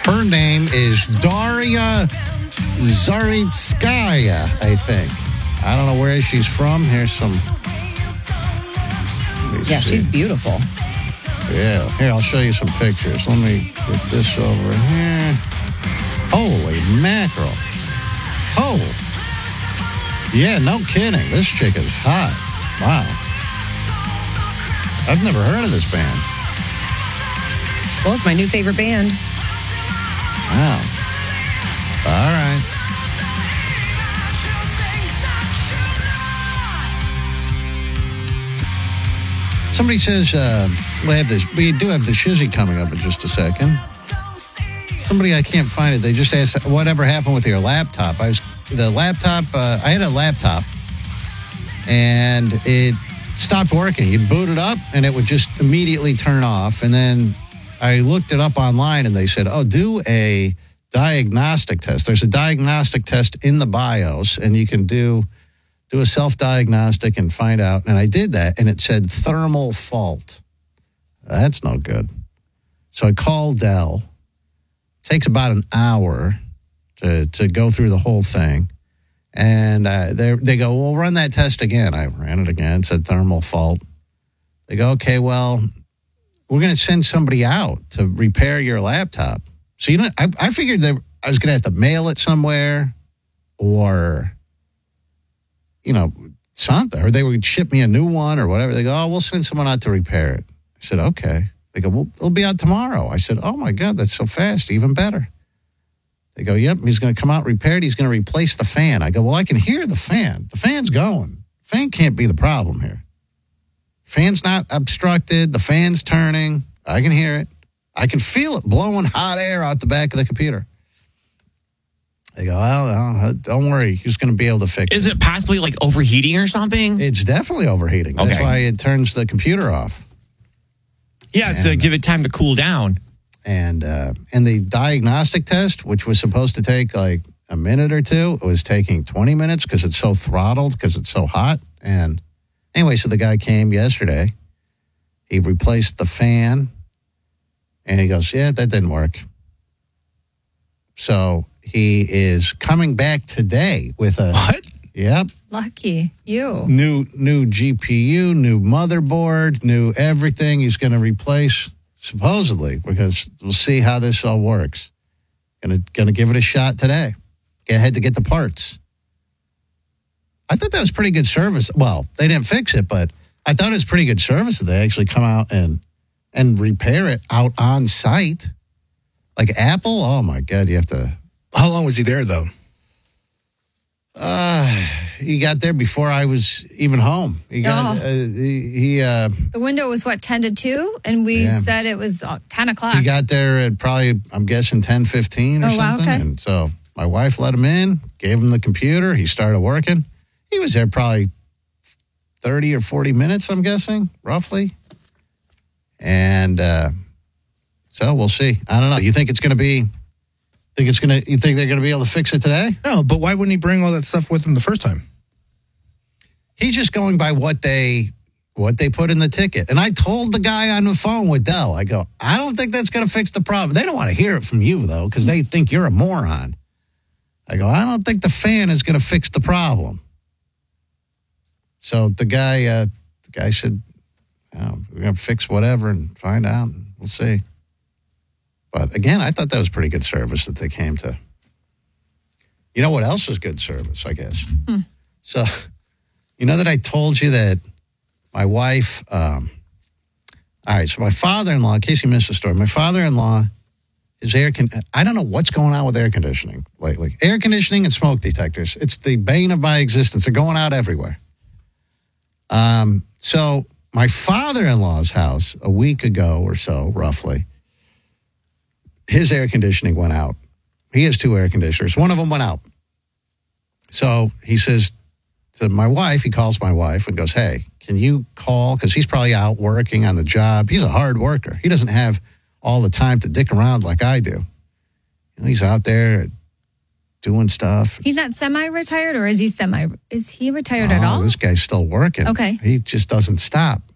Her name is Daria Zaritskaya, I think. I don't know where she's from. Here's some. Yeah, she's beautiful. Yeah. Here, I'll show you some pictures. Let me get this over here. Holy mackerel. Oh. Yeah, no kidding. This chick is hot. Wow. I've never heard of this band. Well, it's my new favorite band. Wow. All right. Somebody says we do have the shizzy coming up in just a second. Somebody, I can't find it. They just asked whatever happened with your laptop. I had a laptop and it stopped working. You'd boot it up and it would just immediately turn off. And then I looked it up online and they said, do a diagnostic test. There's a diagnostic test in the BIOS and you can do a self-diagnostic and find out. And I did that and it said thermal fault. That's no good. So I called Dell. It takes about an hour to go through the whole thing. And they go, well, run that test again. I ran it again. It said thermal fault. They go, okay, well, we're going to send somebody out to repair your laptop. So I figured that I was going to have to mail it somewhere or, something. Or they would ship me a new one or whatever. They go, we'll send someone out to repair it. I said, okay. They go, well, it'll be out tomorrow. I said, oh, my God, that's so fast. Even better. They go, yep, he's going to come out, repair it. He's going to replace the fan. I go, well, I can hear the fan. The fan's going. The fan can't be the problem here. Fan's not obstructed. The fan's turning. I can hear it. I can feel it blowing hot air out the back of the computer. They go, well, don't worry. He's going to be able to fix it. Is it possibly like overheating or something? It's definitely overheating. That's why it turns the computer off. Yeah, so give it time to cool down. And the diagnostic test, which was supposed to take like a minute or two, it was taking 20 minutes because it's so throttled, because it's so hot. And anyway, so the guy came yesterday. He replaced the fan. And he goes, yeah, that didn't work. So he is coming back today with a... What? Yep. Lucky you. New GPU, new motherboard, new everything. He's going to replace, supposedly, because we'll see how this all works. Going to give it a shot today. I had to get the parts. I thought that was pretty good service. Well, they didn't fix it, but I thought it was pretty good service that they actually come out and repair it out on site. Like Apple, oh my God, you have to... How long was he there, though? He got there before I was even home. He got the window was 10 to 2, and we said it was 10 o'clock. He got there at probably, I'm guessing 10:15 or something. Wow, okay. And so my wife let him in, gave him the computer. He started working. He was there probably 30 or 40 minutes, I'm guessing, roughly. And so we'll see. I don't know. You think it's going to be? You think they're going to be able to fix it today? No, but why wouldn't he bring all that stuff with him the first time? He's just going by what they put in the ticket. And I told the guy on the phone with Dell, I go, I don't think that's going to fix the problem. They don't want to hear it from you, though, because they think you're a moron. I go, I don't think the fan is going to fix the problem. So the guy said, we're going to fix whatever and find out. And we'll see. But again, I thought that was pretty good service that they came to. You know what else was good service, I guess? So, you know that I told you that my wife, all right, so my father-in-law, in case you missed the story, my father-in-law, I don't know what's going on with air conditioning lately. Air conditioning and smoke detectors. It's the bane of my existence. They're going out everywhere. So my father-in-law's house, a week ago or so, roughly, his air conditioning went out. He has 2 air conditioners. One of them went out. So he says to my wife, he calls my wife and goes, hey, can you call? Because he's probably out working on the job. He's a hard worker. He doesn't have all the time to dick around like I do. He's out there doing stuff. He's not semi-retired, or is he retired at all? This guy's still working. Okay. He just doesn't stop.